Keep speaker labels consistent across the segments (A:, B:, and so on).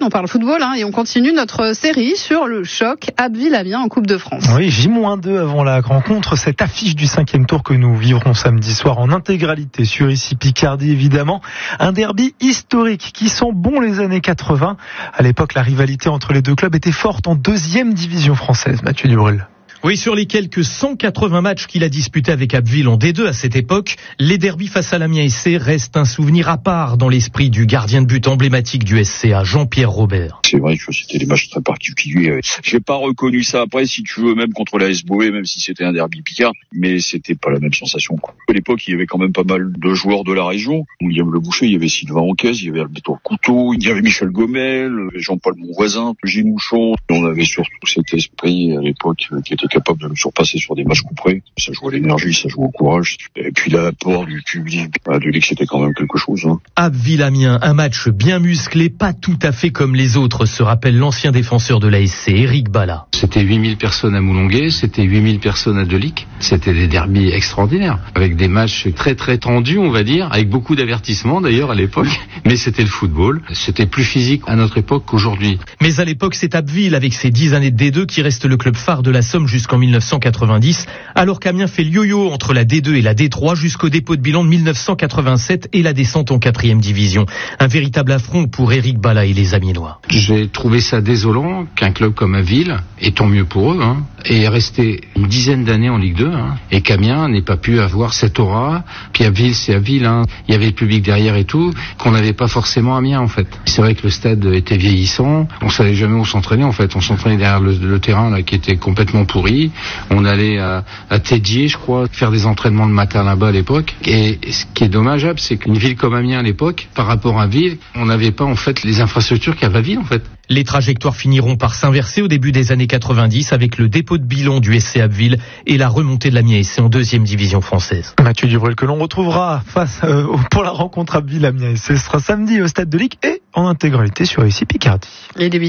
A: on parle football et on continue notre série sur le choc Abbeville-Amiens en Coupe de France.
B: Oui, J-2 avant la rencontre, cette affiche du 5e tour que nous vivrons samedi soir en intégralité sur ici Picardie évidemment. Un derby historique qui sent bon les années 80. À l'époque, la rivalité entre les deux clubs était forte en 2e division française. Mathieu Dubrul.
C: Oui, sur les quelques 180 matchs qu'il a disputés avec Abbeville en D2 à cette époque, les derbys face à l'Amiens SC restent un souvenir à part dans l'esprit du gardien de but emblématique du SCA, Jean-Pierre Robert.
D: C'est vrai que c'était des matchs très particuliers. J'ai pas reconnu ça après, si tu veux, même contre la SBOE, même si c'était un derby picard, mais c'était pas la même sensation, quoi. À l'époque, il y avait quand même pas mal de joueurs de la région. William Le Boucher, il y avait Sylvain Ancaise, il y avait Alberto Couteau, il y avait Michel Gomel, Jean-Paul Monvoisin, Gilles Mouchon. On avait surtout cet esprit à l'époque qui était capable de le surpasser sur des matchs couperés. Ça joue à l'énergie, ça joue au courage. Et puis l'apport du public, de l'X, c'était quand même quelque chose.
C: Abbeville-Amiens, un match bien musclé, pas tout à fait comme les autres, se rappelle l'ancien défenseur de l'ASC, Éric Balla.
E: C'était 8000 personnes à Moulonguet, c'était 8000 personnes à Delic. C'était des derbys extraordinaires, avec des matchs très très tendus, on va dire, avec beaucoup d'avertissements d'ailleurs à l'époque. Mais c'était le football, c'était plus physique à notre époque qu'aujourd'hui.
C: Mais à l'époque, c'est Abbeville, avec ses 10 années de D2, qui reste le club phare de la Somme jusqu'en 1990, alors qu'Amiens fait le yo-yo entre la D2 et la D3 jusqu'au dépôt de bilan de 1987 et la descente en 4e division. Un véritable affront pour Éric Balla et les Amiénois.
E: J'ai trouvé ça désolant qu'un club comme Abbeville, et tant mieux pour eux, est resté une dizaine d'années en Ligue 2, et qu'Amiens n'ait pas pu avoir cette aura. Puis Abbeville, c'est Abbeville, il y avait le public derrière et tout, qu'on n'avait pas forcément à Amiens en fait. C'est vrai que le stade était vieillissant, on savait jamais où s'entraîner en fait, on s'entraînait derrière le terrain là qui était complètement pourri. On allait à Tédier, je crois, faire des entraînements le matin là-bas à l'époque. Et ce qui est dommageable, c'est qu'une ville comme Amiens à l'époque, par rapport à Abbeville, on n'avait pas en fait les infrastructures qu'avait Abbeville en fait.
C: Les trajectoires finiront par s'inverser au début des années 90 avec le dépôt de bilan du SC Abbeville et la remontée de l'Amiens SC en 2e division française.
B: Mathieu Dubrul que l'on retrouvera pour la rencontre Abbeville-Amiens SC. Ce sera samedi au stade de Ligue et en intégralité sur ici Picardie.
A: Il est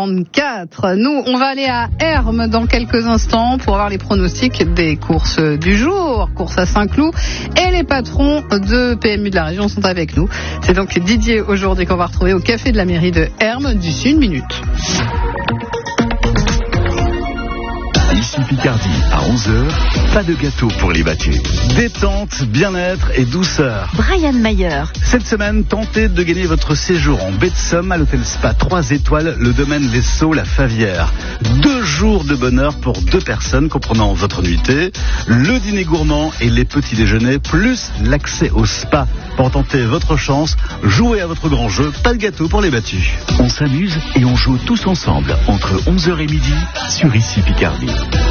A: 8h44. Nous, on va aller à Hermes dans quelques instants pour avoir les pronostics des courses du jour. Course à Saint-Cloud. Et les patrons de PMU de la région sont avec nous. C'est donc Didier aujourd'hui qu'on va retrouver au café de la mairie de Hermes d'ici une minute.
F: Ici Picardie, à 11h, pas de gâteau pour les battus. Détente, bien-être et douceur.
G: Brian Mayer.
F: Cette semaine, tentez de gagner votre séjour en baie de Somme à l'hôtel Spa 3 étoiles, le domaine Les Sceaux, la Favière. 2 jours de bonheur pour 2 personnes comprenant votre nuitée, le dîner gourmand et les petits déjeuners, plus l'accès au spa. Pour tenter votre chance, jouez à votre grand jeu, pas de gâteau pour les battus. On s'amuse et on joue tous ensemble entre 11h et midi sur ici Picardie.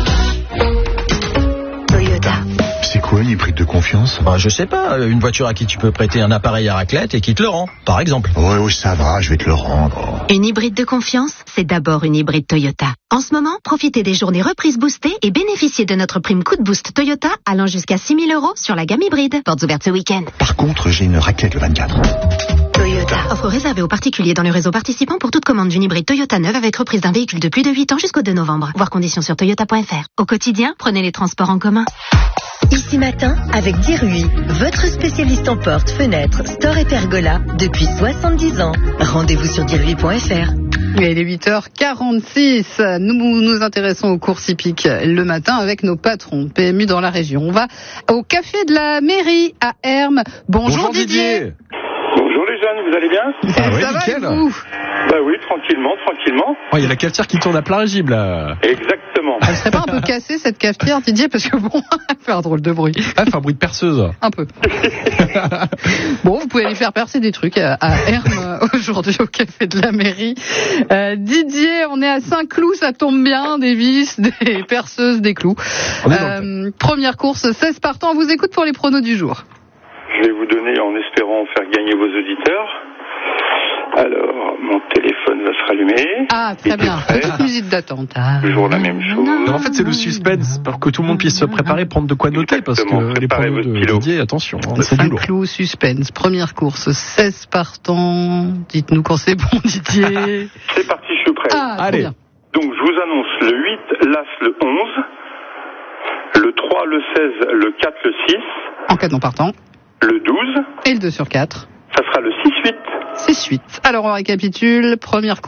G: Toyota.
H: C'est quoi une hybride de confiance ?
I: Je sais pas, une voiture à qui tu peux prêter un appareil à raclette et qui te le rend, par exemple.
H: Oui, ça va, je vais te le rendre.
G: Une hybride de confiance, c'est d'abord une hybride Toyota. En ce moment, profitez des journées reprises boostées et bénéficiez de notre prime coup de boost Toyota allant jusqu'à 6 000 € sur la gamme hybride. Portes ouvertes ce week-end.
H: Par contre, j'ai une raclette le 24.
G: Toyota. Offre réservée aux particuliers dans le réseau participant pour toute commande d'une hybride Toyota neuve avec reprise d'un véhicule de plus de 8 ans jusqu'au 2 novembre. Voir conditions sur toyota.fr. Au quotidien, prenez les transports en commun.
J: Ici Matin avec Dirui, votre spécialiste en portes, fenêtres, stores et pergolas depuis 70 ans. Rendez-vous sur dirui.fr.
A: Il est 8h46. Nous nous intéressons aux courses hippiques le matin avec nos patrons PMU dans la région. On va au café de la mairie à Hermes. Bonjour Didier.
K: Bonjour les jeunes, vous allez bien ?
A: Ça va et vous ?
K: Bah oui, tranquillement.
B: Oh, il y a la cafetière qui tourne à plein régime là.
K: Exactement.
A: Elle serait pas un peu cassée cette cafetière Didier, parce que bon, elle fait un drôle de bruit.
B: Elle fait un bruit de perceuse.
A: Un peu. Bon, vous pouvez aller faire percer des trucs à Hermes aujourd'hui au café de la mairie. Didier, on est à Saint-Cloud, ça tombe bien, des vis, des perceuses, des clous. Première course, 16 partants, on vous écoute pour les pronos du jour.
K: Je vais vous donner en espérant faire gagner vos auditeurs. Alors, mon téléphone va se rallumer.
A: Ah, très bien. Petite musique d'attente.
K: Toujours la même chose.
B: Non, en fait, c'est le suspense pour que tout le monde puisse se préparer, prendre de quoi noter, parce que les pronos de Didier, attention, c'est du lourd.
A: Saint-Cloud, suspense. Première course, 16 partants. Dites-nous quand c'est bon, Didier.
K: C'est parti, je suis prêt.
A: Ah, allez. Bien.
K: Donc, je vous annonce le 8, l'As, le 11, le 3, le 16, le 4, le 6.
A: En cas de non partant.
K: Le 12.
A: Et le 2 sur 4.
K: Ça sera le 6-8.
A: 6-8. Alors, on récapitule. Première course.